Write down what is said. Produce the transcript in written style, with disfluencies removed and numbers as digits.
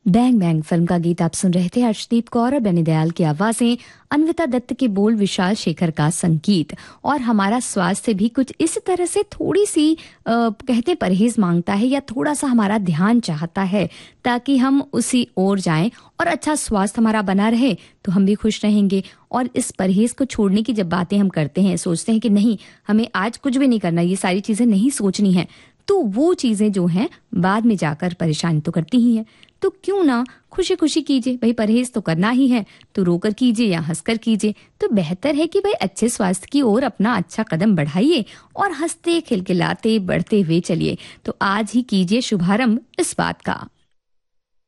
Bang bang film का गीत आप सुन रहे थे। अर्शदीप कौर और बनी दयाल की आवाजें, अन्विता दत्त के बोल, विशाल शेखर का संगीत। और हमारा स्वास्थ्य भी कुछ इस तरह से थोड़ी सी कहते परहेज मांगता है या थोड़ा सा हमारा ध्यान चाहता है ताकि हम उसी ओर जाएं और अच्छा स्वास्थ्य हमारा बना रहे तो हम भी खुश रहेंगे। और इस परहेज को छोड़ने की जब बातें हम करते हैं, सोचते हैं कि नहीं हमें आज कुछ भी नहीं करना, ये सारी चीजें नहीं सोचनी है, तो वो चीजें जो हैं बाद में जाकर परेशानी तो करती ही हैं। तो क्यों ना खुशी खुशी कीजिए, भाई परहेज तो करना ही है तो रोकर कीजिए या हंसकर कीजिए। तो बेहतर है कि भाई अच्छे स्वास्थ्य की ओर अपना अच्छा कदम बढ़ाइए और हंसते खिलखिलाते बढ़ते हुए चलिए। तो आज ही कीजिए शुभारंभ इस बात का।